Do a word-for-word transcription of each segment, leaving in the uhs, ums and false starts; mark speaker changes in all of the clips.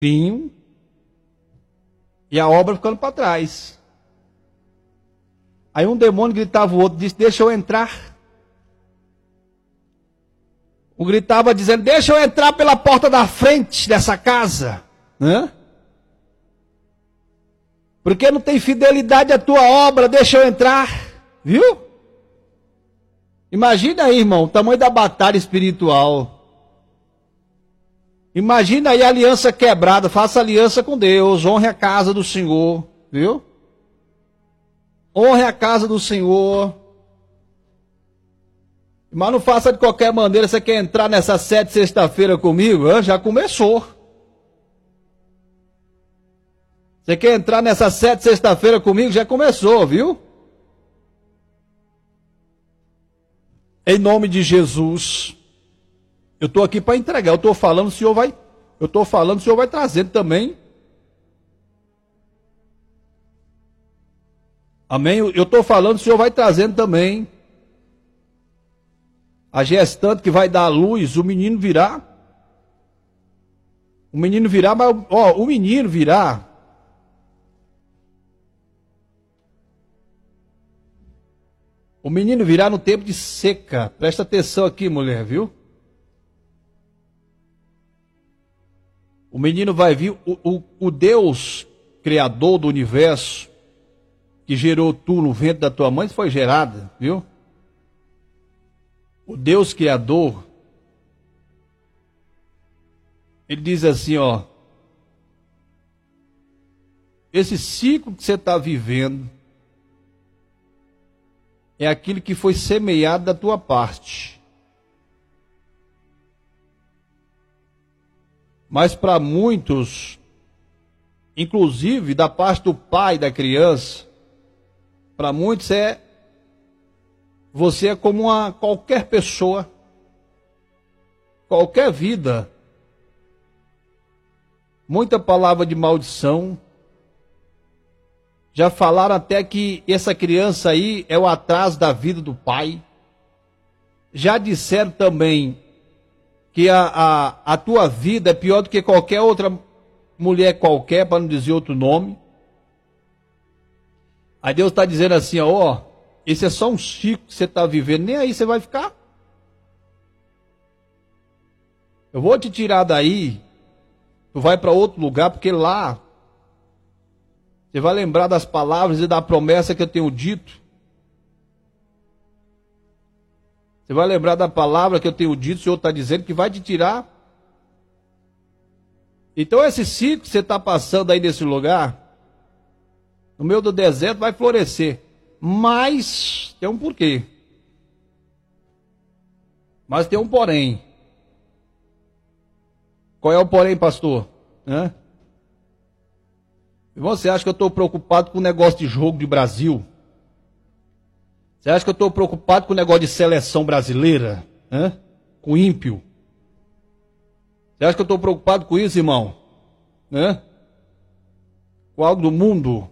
Speaker 1: vinho e a obra ficando para trás. Aí um demônio gritava, o outro disse, deixa eu entrar. Um gritava dizendo, deixa eu entrar pela porta da frente dessa casa. Né? Porque não tem fidelidade à tua obra, deixa eu entrar. Viu? Imagina aí, irmão, o tamanho da batalha espiritual. Imagina aí a aliança quebrada, faça aliança com Deus, honre a casa do Senhor, viu? Honre a casa do Senhor. Mas não faça de qualquer maneira, você quer entrar nessa sete sexta-feira comigo? Ah, já começou. Você quer entrar nessa sete sexta-feira comigo? Já começou, viu? Em nome de Jesus. Eu estou aqui para entregar, eu estou falando, o Senhor vai, eu estou falando, o Senhor vai trazendo também. Amém? Eu estou falando, o Senhor vai trazendo também. A gestante que vai dar a luz, o menino virá. O menino virá, mas ó, o menino virá. O menino virá no tempo de seca. Presta atenção aqui, mulher, viu? O menino vai vir, o, o, o Deus criador do universo, que gerou tu no ventre da tua mãe, foi gerada, viu? O Deus criador, ele diz assim, ó, esse ciclo que você está vivendo é aquilo que foi semeado da tua parte. Mas para muitos, inclusive da parte do pai da criança, para muitos é, você é como uma, qualquer pessoa, qualquer vida. Muita palavra de maldição. Já falaram até que essa criança aí é o atraso da vida do pai. Já disseram também que a, a, a tua vida é pior do que qualquer outra mulher qualquer, para não dizer outro nome. Aí Deus está dizendo assim, ó, ó, esse é só um ciclo que você está vivendo, nem aí você vai ficar. Eu vou te tirar daí, tu vai para outro lugar, porque lá você vai lembrar das palavras e da promessa que eu tenho dito. Você vai lembrar da palavra que eu tenho dito, o Senhor está dizendo que vai te tirar. Então esse ciclo que você está passando aí nesse lugar, no meio do deserto, vai florescer. Mas tem um porquê. Mas tem um porém. Qual é o porém, pastor? Hã? E você acha que eu estou preocupado com o negócio de jogo de Brasil? Você acha que eu estou preocupado com o negócio de seleção brasileira? Hã? Com ímpio? Você acha que eu estou preocupado com isso, irmão? Hã? Com algo do mundo?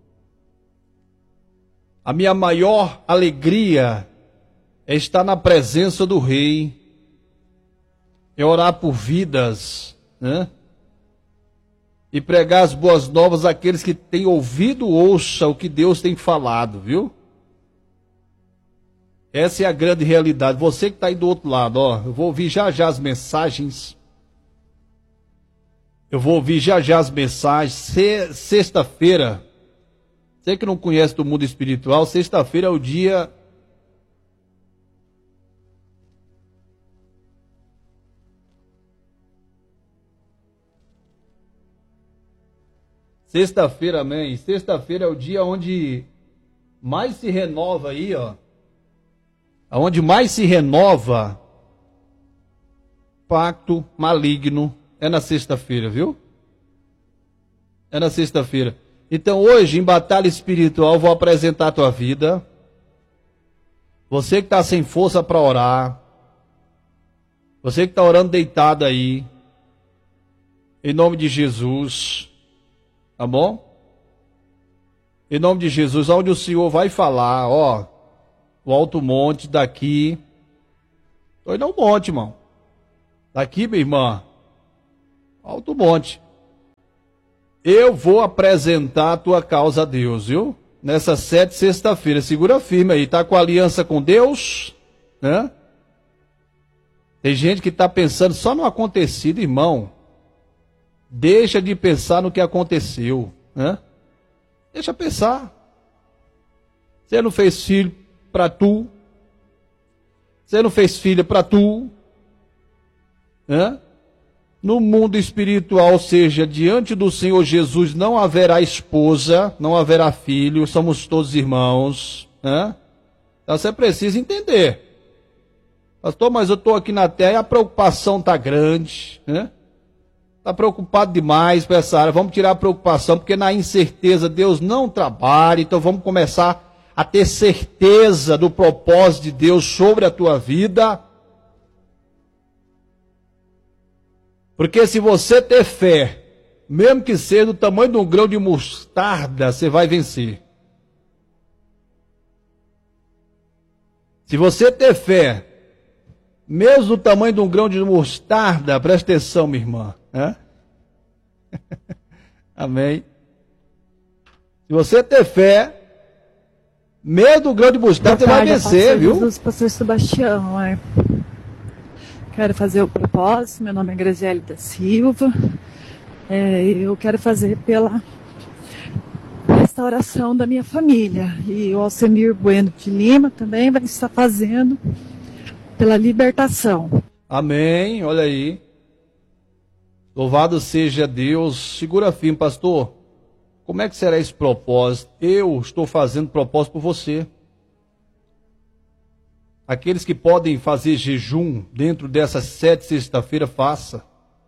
Speaker 1: A minha maior alegria é estar na presença do Rei, é orar por vidas, né? E pregar as boas novas àqueles que têm ouvido, ouça o que Deus tem falado, viu? Essa é a grande realidade. Você que está aí do outro lado, ó, eu vou ouvir já já as mensagens. Eu vou ouvir já já as mensagens. Se, sexta-feira, você que não conhece do mundo espiritual, sexta-feira é o dia... Sexta-feira, amém. Sexta-feira é o dia onde mais se renova aí, ó. Onde mais se renova pacto maligno é na sexta-feira, viu? É na sexta-feira. Então hoje, em batalha espiritual, vou apresentar a tua vida. Você que está sem força para orar. Você que está orando deitado aí. Em nome de Jesus. Tá bom? Em nome de Jesus, onde o Senhor vai falar, ó, o alto monte daqui. Tô indo ao monte, irmão. Daqui, minha irmã. Alto monte. eu vou apresentar a tua causa a Deus, viu? Nessa sete sexta-feira, segura firme aí, tá com aliança com Deus, né? Tem gente que está pensando só no acontecido, irmão. Deixa de pensar no que aconteceu, né? Deixa pensar. Você não fez filho para tu. Você não fez filha para tu, né? No mundo espiritual, ou seja, diante do Senhor Jesus não haverá esposa, não haverá filho, somos todos irmãos, né? Então você precisa entender. Pastor, mas eu estou aqui na terra e a preocupação está grande, né? Está preocupado demais com essa área, vamos tirar a preocupação, porque na incerteza Deus não trabalha, então vamos começar a ter certeza do propósito de Deus sobre a tua vida. Porque se você ter fé, mesmo que seja do tamanho de um grão de mostarda, você vai vencer. Se você ter fé, mesmo do tamanho de um grão de mostarda, presta atenção, minha irmã. Né? Amém. Se você ter fé, mesmo do grão de mostarda, você vai vencer, viu?
Speaker 2: Jesus, pastor Sebastião, é. Quero fazer o propósito, meu nome é Graziele da Silva, é, eu quero fazer pela restauração da minha família, e o Alcemir Bueno de Lima também vai estar fazendo pela libertação.
Speaker 1: Amém, olha aí, louvado seja Deus. Segura firme, pastor, como é que será esse propósito? Eu estou fazendo propósito por você. Aqueles que podem fazer jejum dentro dessas sete sexta-feira, faça.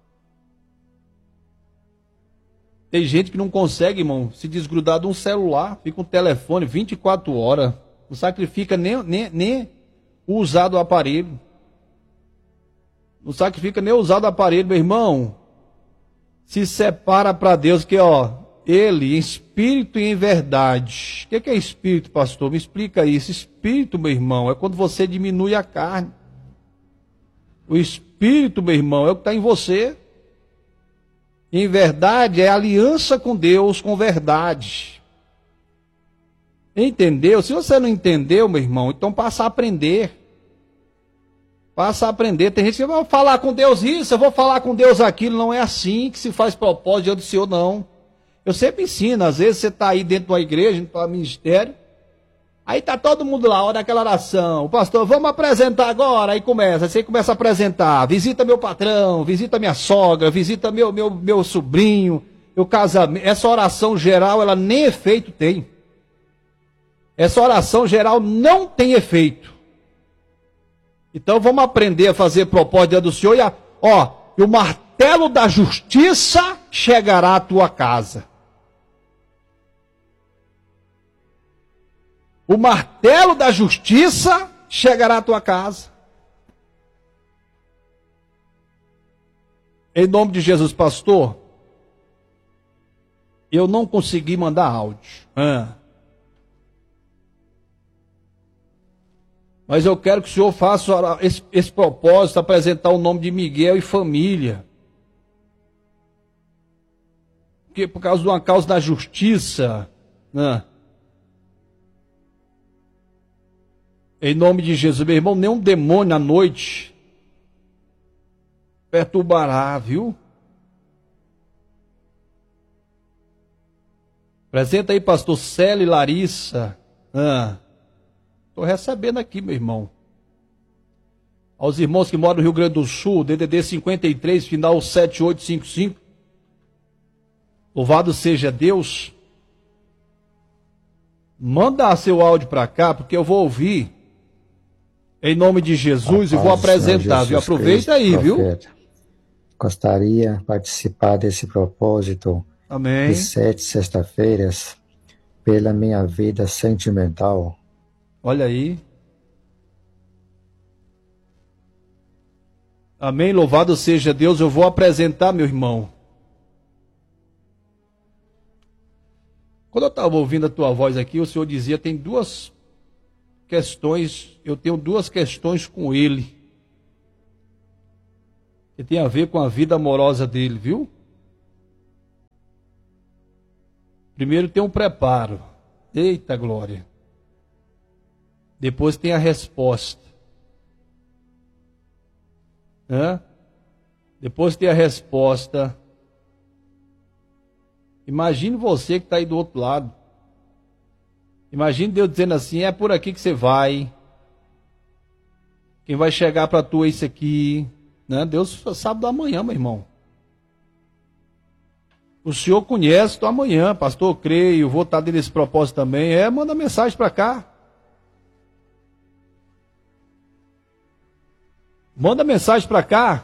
Speaker 1: Tem gente que não consegue, irmão, se desgrudar de um celular, fica um telefone vinte e quatro horas, não sacrifica nem, nem, nem o usar do aparelho. Não sacrifica nem o usar do aparelho, meu irmão. Se separa para Deus, que ó, Ele, em espírito e em verdade. O que é espírito, pastor? Me explica isso. Espírito, meu irmão, é quando você diminui a carne. O espírito, meu irmão, é o que está em você. Em verdade, é aliança com Deus, com verdade. Entendeu? Se você não entendeu, meu irmão, então passa a aprender. Passa a aprender. Tem gente que vai falar com Deus isso, eu vou falar com Deus aquilo. Não é assim que se faz propósito diante do Senhor, não. Eu sempre ensino, às vezes você está aí dentro de uma igreja, no ministério, aí está todo mundo lá, hora daquela oração, o pastor, vamos apresentar agora, aí começa, aí você começa a apresentar, visita meu patrão, visita minha sogra, visita meu, meu, meu sobrinho, meu casamento. Essa oração geral, ela nem efeito tem. Essa oração geral não tem efeito. Então vamos aprender a fazer propósito diante do Senhor, e a, ó, e o martelo da justiça chegará à tua casa. O martelo da justiça chegará à tua casa. Em nome de Jesus, pastor, eu não consegui mandar áudio. Ah. Mas eu quero que o senhor faça esse, esse propósito, apresentar o nome de Miguel e família. Porque por causa de uma causa da justiça, né? Em nome de Jesus, meu irmão, nenhum demônio à noite perturbará, viu? Apresenta aí, pastor Célio e Larissa. Estou ah, recebendo aqui, meu irmão. Aos irmãos que moram no Rio Grande do Sul, D D D cinquenta e três, final sete oito cinco cinco. Louvado seja Deus. Manda seu áudio para cá, porque eu vou ouvir. Em nome de Jesus, e vou apresentar, viu? Aproveita aí, viu?
Speaker 3: Gostaria de participar desse propósito.
Speaker 1: Amém.
Speaker 3: De sete sexta-feiras, pela minha vida sentimental.
Speaker 1: Olha aí. Amém, louvado seja Deus. Eu vou apresentar, meu irmão. Quando eu estava ouvindo a tua voz aqui, o Senhor dizia, tem duas questões, eu tenho duas questões com ele, que tem a ver com a vida amorosa dele, viu? Primeiro tem um preparo. Eita glória. Depois tem a resposta. Hã? Depois tem a resposta. Imagine você que está aí do outro lado. Imagine Deus dizendo assim, é por aqui que você vai. Quem vai chegar para tu é isso aqui. Né? Deus sabe do amanhã, meu irmão. O senhor conhece do amanhã, pastor, eu creio, vou estar dentro desse propósito também. É, manda mensagem para cá. Manda mensagem para cá.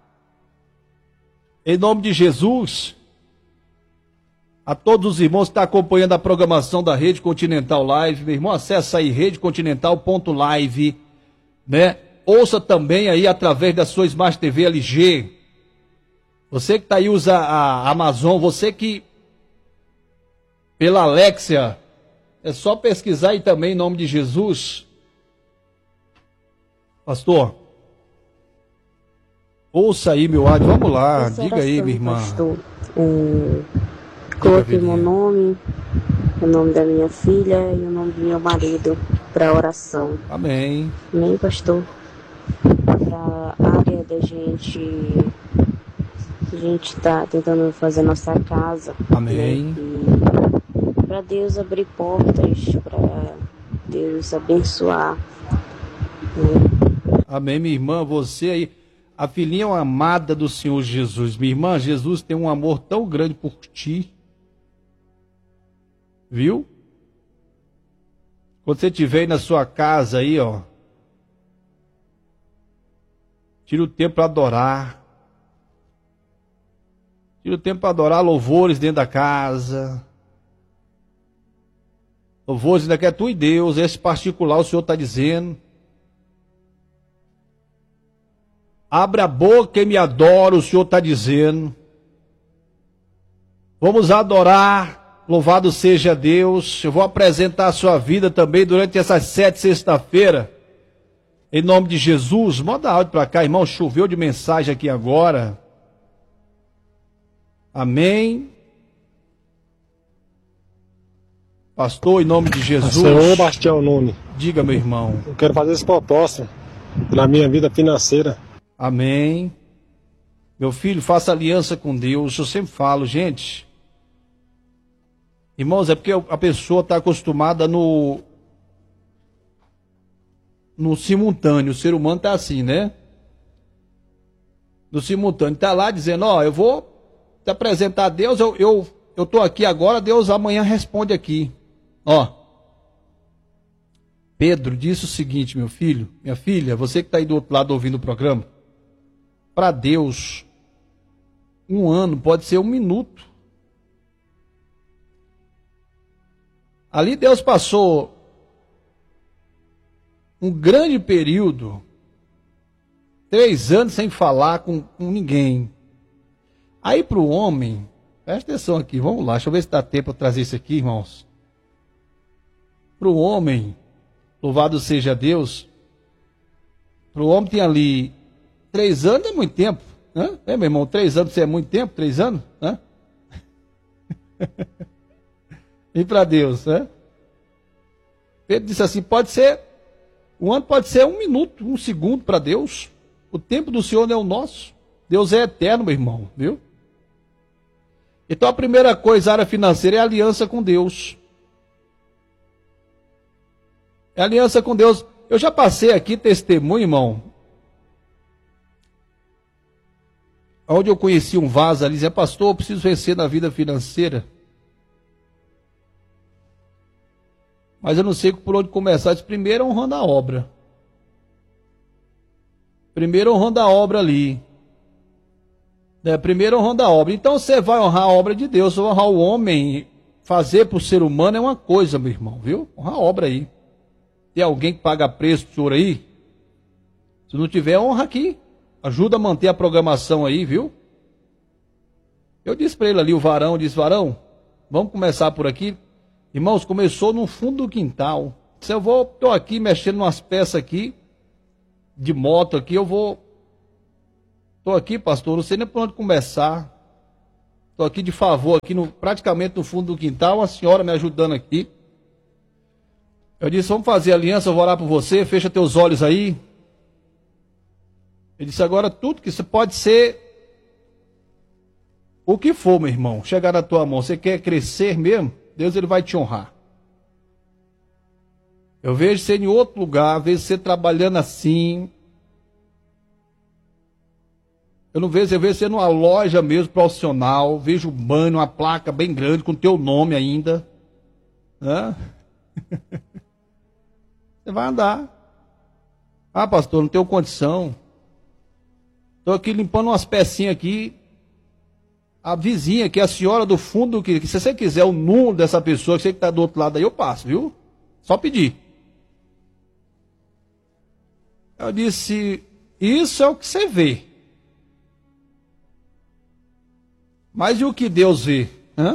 Speaker 1: Em nome de Jesus. A todos os irmãos que estão acompanhando a programação da Rede Continental Live, meu irmão, acessa aí rede continental ponto live, né? Ouça também aí através da sua Smart T V L G. Você que está aí usa a Amazon, você que pela Alexia, é só pesquisar aí também em nome de Jesus. Pastor, ouça aí meu áudio, vamos lá,
Speaker 4: Essa
Speaker 1: diga aí,
Speaker 4: oração,
Speaker 1: minha irmã.
Speaker 4: Pastor, é, coloquei meu nome, o nome da minha filha e o nome do meu marido para a oração.
Speaker 1: Amém.
Speaker 4: Amém, pastor? Para a área da gente, a gente está tentando fazer nossa casa.
Speaker 1: Amém.
Speaker 4: Né? Para Deus abrir portas, para Deus abençoar. Né?
Speaker 1: Amém, minha irmã, você aí, a filhinha é uma amada do Senhor Jesus. Minha irmã, Jesus tem um amor tão grande por ti. Viu? Quando você estiver aí na sua casa aí, ó, tira o tempo para adorar. Tira o tempo para adorar, louvores dentro da casa. Louvores ainda que é tu e Deus, esse particular o Senhor está dizendo. Abre a boca e me adora, o Senhor está dizendo. Vamos adorar, louvado seja Deus. Eu vou apresentar a sua vida também durante essas sete sexta-feiras. Em nome de Jesus, manda áudio para cá, irmão, choveu de mensagem aqui agora. Amém. Pastor, em nome de Jesus.
Speaker 5: Senhor Bastião Nunes.
Speaker 1: Diga, meu irmão.
Speaker 5: Eu quero fazer esse propósito na minha vida financeira.
Speaker 1: Amém. Meu filho, faça aliança com Deus. Eu sempre falo, gente. Irmãos, é porque a pessoa está acostumada no no simultâneo. O ser humano está assim, né? No simultâneo. Está lá dizendo, ó, eu vou te apresentar a Deus, eu eu eu tô aqui agora, Deus amanhã responde aqui. Ó. Pedro disse o seguinte, meu filho, minha filha, você que está aí do outro lado ouvindo o programa, para Deus, um ano pode ser um minuto. Ali Deus passou um grande período, três anos sem falar com, com ninguém. Aí para o homem, presta atenção aqui, vamos lá, deixa eu ver se dá tempo para trazer isso aqui, irmãos. Para o homem, louvado seja Deus, para o homem tem ali três anos é muito tempo, né? É, meu irmão, três anos é muito tempo, três anos, né? E para Deus, né? Pedro disse assim, pode ser, um ano pode ser um minuto, um segundo para Deus. O tempo do Senhor não é o nosso. Deus é eterno, meu irmão, viu? Então a primeira coisa, a área financeira, é a aliança com Deus. É a aliança com Deus. Eu já passei aqui testemunho, irmão, onde eu conheci um vaso ali, dizia, pastor, eu preciso vencer na vida financeira. Mas eu não sei por onde começar. Disse, primeiro honrando a obra. Primeiro honrando a obra ali. É, primeiro honrando a obra. Então você vai honrar a obra de Deus, honrar o homem, fazer para o ser humano é uma coisa, meu irmão, viu? Honrar a obra aí. Tem alguém que paga preço pro senhor aí? Se não tiver, honra aqui. Ajuda a manter a programação aí, viu? Eu disse para ele ali, o varão, disse, varão, vamos começar por aqui. Irmãos, começou no fundo do quintal. Se eu vou, estou aqui mexendo umas peças aqui, de moto aqui, eu vou... Estou aqui, pastor, não sei nem por onde começar. Estou aqui de favor, aqui no, praticamente no fundo do quintal, uma senhora me ajudando aqui. Eu disse, vamos fazer aliança, eu vou orar por você, fecha teus olhos aí. Ele disse, agora tudo que você pode ser o que for, meu irmão, chegar na tua mão. Você quer crescer mesmo? Deus ele vai te honrar. Eu vejo você em outro lugar, vejo você trabalhando assim. Eu não vejo, eu vejo você numa loja mesmo profissional, vejo um banner, uma placa bem grande com teu nome ainda. Né? Você vai andar. Ah, pastor, não tenho condição. Estou aqui limpando umas pecinhas aqui. A vizinha, que é a senhora do fundo, que, que se você quiser o número dessa pessoa, que você que está do outro lado aí, eu passo, viu? Só pedir. Eu disse, isso é o que você vê. Mas e o que Deus vê? Hã?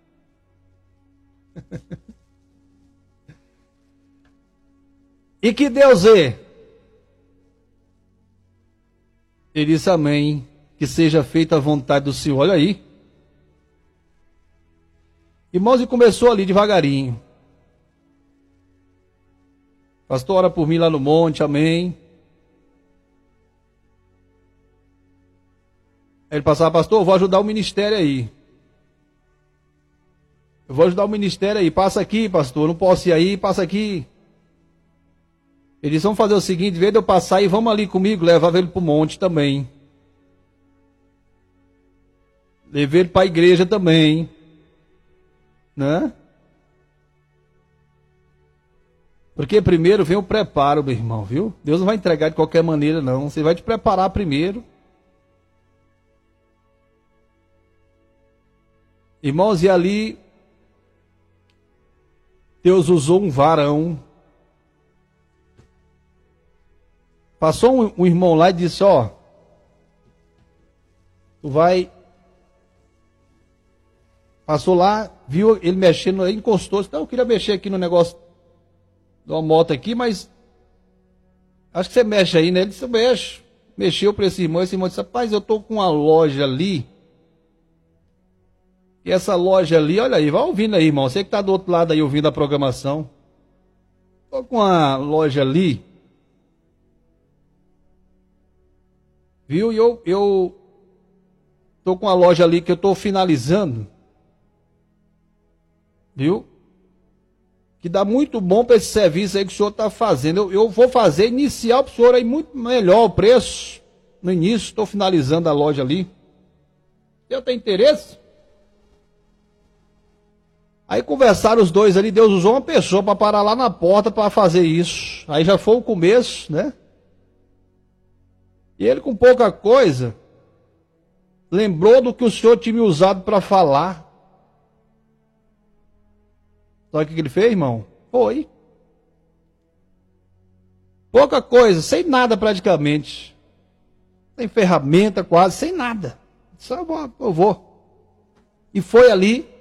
Speaker 1: E que Deus vê? Ele disse amém, que seja feita a vontade do Senhor. Olha aí. Irmãos, e começou ali devagarinho. Pastor, ora por mim lá no monte, amém. Ele passava, pastor, eu vou ajudar o ministério aí. Eu vou ajudar o ministério aí. Passa aqui, pastor, não posso ir aí, passa aqui. Eles vão fazer o seguinte, em vez de eu passar e vamos ali comigo, levava ele para o monte também. Levei ele para a igreja também. Né? Porque primeiro vem o preparo, meu irmão, viu? Deus não vai entregar de qualquer maneira, não. Você vai te preparar primeiro. Irmãos, e ali Deus usou um varão. Passou um, um irmão lá e disse, ó, tu vai... Passou lá, viu ele mexendo, ele encostou, disse, não, eu queria mexer aqui no negócio de uma moto aqui, mas acho que você mexe aí, né? Ele disse, mexe. Mexeu para esse irmão, esse irmão disse, rapaz, eu tô com uma loja ali. E essa loja ali, olha aí, vai ouvindo aí, irmão. Você que está do outro lado aí ouvindo a programação. Estou com uma loja ali. Viu? E eu eu estou com uma loja ali que eu estou finalizando. Viu? Que dá muito bom para esse serviço aí que o senhor está fazendo. Eu, eu vou fazer inicial para o senhor aí muito melhor o preço. No início, estou finalizando a loja ali. Eu tenho interesse? Aí conversaram os dois ali, Deus usou uma pessoa para parar lá na porta para fazer isso. Aí já foi o começo, né? E ele com pouca coisa, lembrou do que o Senhor tinha me usado para falar. Sabe o que ele fez, irmão? Foi. Pouca coisa, sem nada praticamente. Sem ferramenta quase, sem nada. Só eu vou. Eu vou. E foi ali.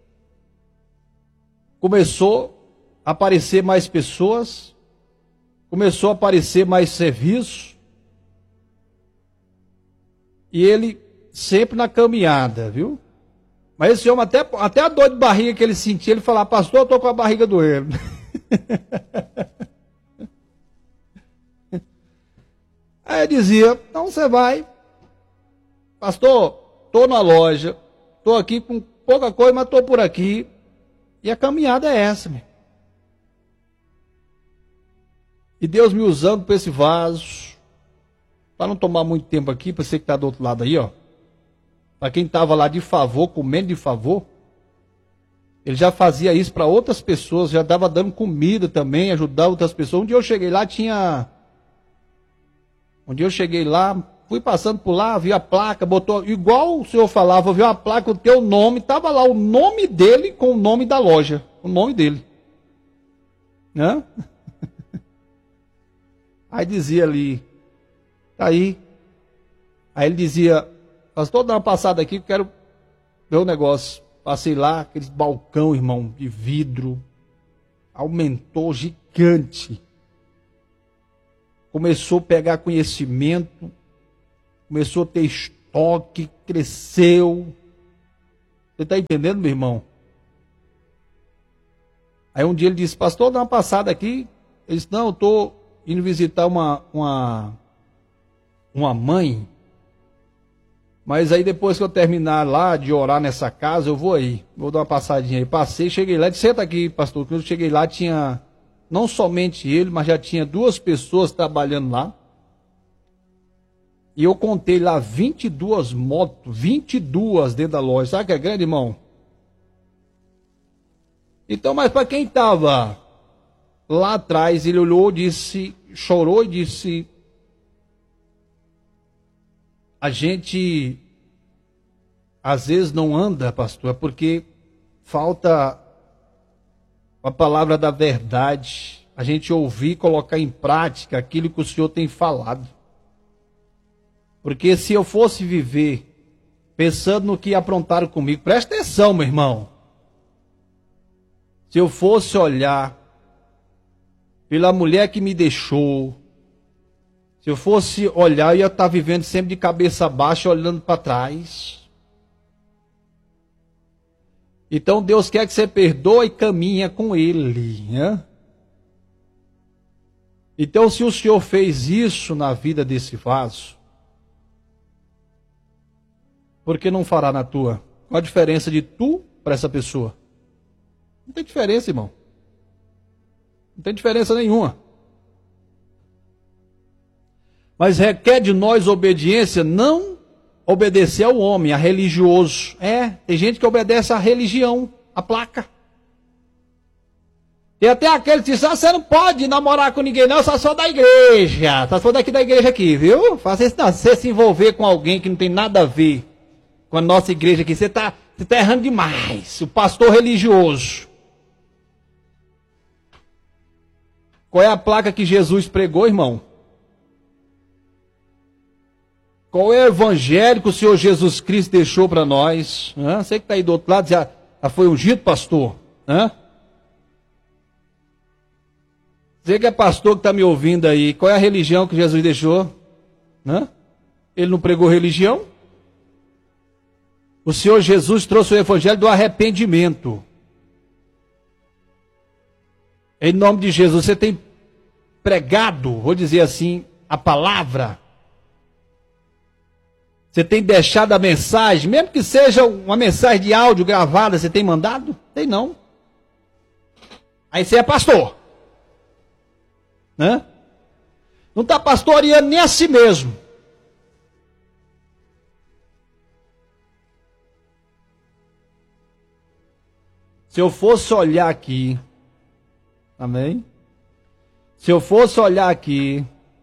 Speaker 1: Começou a aparecer mais pessoas, começou a aparecer mais serviço, e ele sempre na caminhada, viu? Mas esse homem, até, até a dor de barriga que ele sentia, ele falava, pastor, eu estou com a barriga doendo. Aí eu dizia, então você vai, pastor, estou na loja, estou aqui com pouca coisa, mas estou por aqui. E a caminhada é essa, meu. E Deus me usando para esse vaso, para não tomar muito tempo aqui, para você que está do outro lado aí, ó. Para quem estava lá de favor, comendo de favor, ele já fazia isso para outras pessoas, já estava dando comida também, ajudava outras pessoas. Um dia eu cheguei lá, tinha... Um dia eu cheguei lá, fui passando por lá, vi a placa, botou, igual o senhor falava, viu a placa, o teu nome, estava lá o nome dele com o nome da loja, o nome dele. Né? Aí dizia ali, tá aí. Aí ele dizia, pastor, dá uma passada aqui, quero ver o negócio. Passei lá, aqueles balcão, irmão, de vidro, aumentou gigante. Começou a pegar conhecimento, começou a ter estoque, cresceu. Você está entendendo, meu irmão? Aí um dia ele disse, pastor, dá uma passada aqui. Ele disse, não, eu estou indo visitar uma, uma, uma mãe. Mas aí depois que eu terminar lá de orar nessa casa, eu vou aí. Vou dar uma passadinha aí. Passei, cheguei lá, disse, senta aqui, pastor. Quando eu cheguei lá, tinha não somente ele, mas já tinha duas pessoas trabalhando lá. E eu contei lá vinte e duas motos, vinte e duas dentro da loja. Sabe que é grande, irmão? Então, mas para quem estava lá atrás, ele olhou, disse, chorou e disse, a gente às vezes não anda, pastor, porque falta a palavra da verdade, a gente ouvir e colocar em prática aquilo que o Senhor tem falado. Porque se eu fosse viver pensando no que aprontaram comigo, presta atenção, meu irmão. Se eu fosse olhar pela mulher que me deixou, se eu fosse olhar, eu ia estar vivendo sempre de cabeça baixa, olhando para trás. Então Deus quer que você perdoe e caminha com Ele, né? Então, se o Senhor fez isso na vida desse vaso, por que não fará na tua? Qual a diferença de tu para essa pessoa? Não tem diferença, irmão. Não tem diferença nenhuma. Mas requer de nós obediência, não obedecer ao homem, a religioso. É, tem gente que obedece à religião, à placa. E até aquele que diz, ah, você não pode namorar com ninguém não, eu só sou da igreja. Só sou daqui da igreja aqui, viu? Faça isso não. Se você se envolver com alguém que não tem nada a ver com a nossa igreja aqui, você está você tá errando demais. O pastor religioso. Qual é a placa que Jesus pregou, irmão? Qual é o evangelho que o Senhor Jesus Cristo deixou para nós? Hã? Você que está aí do outro lado, já, já foi ungido, pastor? Hã? Você que é pastor que está me ouvindo aí, qual é a religião que Jesus deixou? Hã? Ele não pregou religião? O Senhor Jesus trouxe o evangelho do arrependimento. Em nome de Jesus, você tem pregado, vou dizer assim, a palavra. Você tem deixado a mensagem, mesmo que seja uma mensagem de áudio gravada, você tem mandado? Tem não. Aí você é pastor. Né? Não está pastoreando nem a si mesmo. Se eu fosse olhar aqui, amém? Se eu fosse olhar aqui,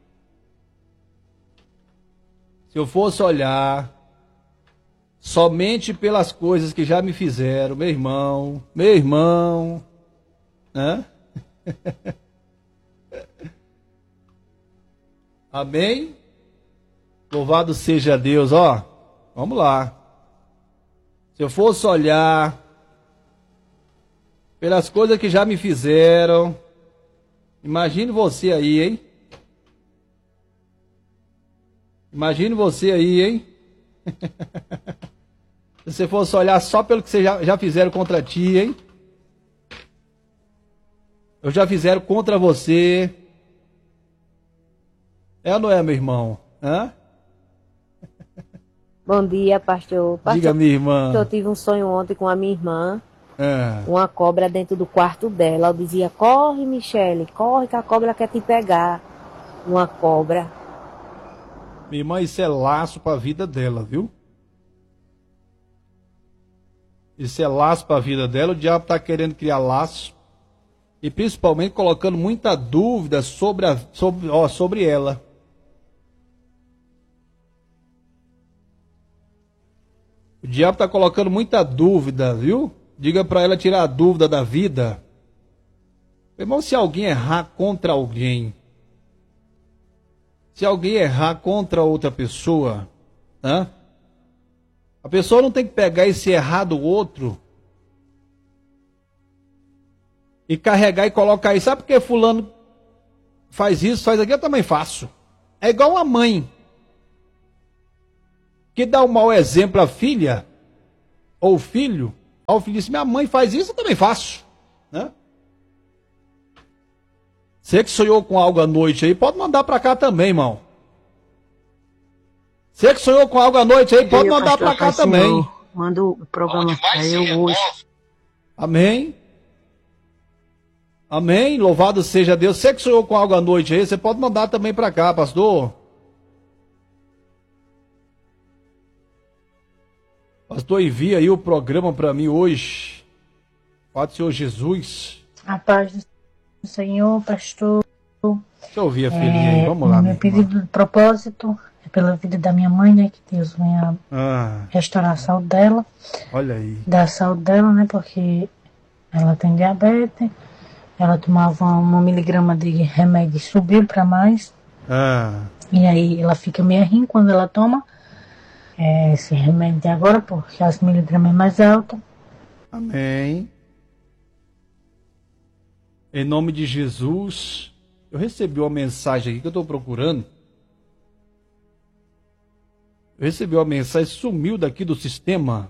Speaker 1: se eu fosse olhar somente pelas coisas que já me fizeram, meu irmão, meu irmão, né? Amém? Louvado seja Deus, ó. Vamos lá. Se eu fosse olhar pelas coisas que já me fizeram, imagine você aí, hein? Imagine você aí, hein? Se você fosse olhar só pelo que vocês já, já fizeram contra ti, hein? Ou já fizeram contra você. É ou não é, meu irmão? Hã?
Speaker 4: Bom dia, pastor. pastor.
Speaker 1: Diga, minha irmã.
Speaker 4: Eu tive um sonho ontem com a minha irmã.
Speaker 1: É.
Speaker 4: Uma cobra dentro do quarto dela. Eu dizia, corre, Michele, corre que a cobra quer te pegar. Uma cobra.
Speaker 1: Minha irmã, isso é laço para a vida dela, viu? Isso é laço para a vida dela. O diabo está querendo criar laço. E principalmente colocando muita dúvida sobre, a, sobre, ó, sobre ela. O diabo está colocando muita dúvida, viu? Diga para ela tirar a dúvida da vida. Irmão, se alguém errar contra alguém, se alguém errar contra outra pessoa, né? A pessoa não tem que pegar esse errar do outro e carregar e colocar aí. Sabe por que fulano faz isso, faz aquilo? Eu também faço. É igual a mãe que dá um mau exemplo à filha ou o filho, aí o filho disse, minha mãe faz isso, eu também faço. Né? Você que sonhou com algo à noite aí, pode mandar para cá também, irmão. Você que sonhou com algo à noite aí, pode mandar para cá também.
Speaker 6: Manda o programa para eu hoje.
Speaker 1: Amém. Amém. Louvado seja Deus. Você que sonhou com algo à noite aí, você pode mandar também para cá, pastor. Pastor, envia aí o programa para mim hoje. Pode Senhor Jesus.
Speaker 6: A paz do Senhor, pastor.
Speaker 1: Deixa eu ouvir a filhinha aí, vamos lá.
Speaker 6: Meu pedido de propósito é pela vida da minha mãe, né? Que Deus venha
Speaker 1: ah,
Speaker 6: restaurar a saúde dela.
Speaker 1: Olha aí.
Speaker 6: Dar a saúde dela, né? Porque ela tem diabetes. Ela tomava uma miligrama de remédio e subiu para mais.
Speaker 1: Ah.
Speaker 6: E aí ela fica meio ruim quando ela toma é, esse remédio de agora, porque as miligramas é mais alta.
Speaker 1: Amém. Em nome de Jesus, eu recebi uma mensagem aqui que eu estou procurando. Eu recebi uma mensagem, sumiu daqui do sistema.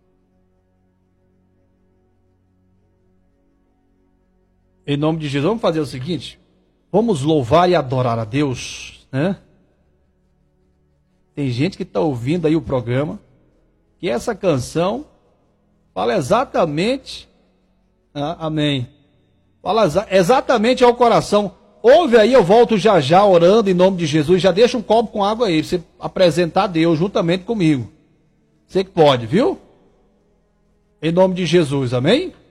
Speaker 1: Em nome de Jesus, vamos fazer o seguinte. Vamos louvar e adorar a Deus, né? Tem gente que está ouvindo aí o programa, que essa canção fala exatamente, ah, amém, fala exa- exatamente ao coração. Ouve aí, eu volto já já orando em nome de Jesus, já deixa um copo com água aí, para você apresentar a Deus juntamente comigo. Você que pode, viu? Em nome de Jesus, amém?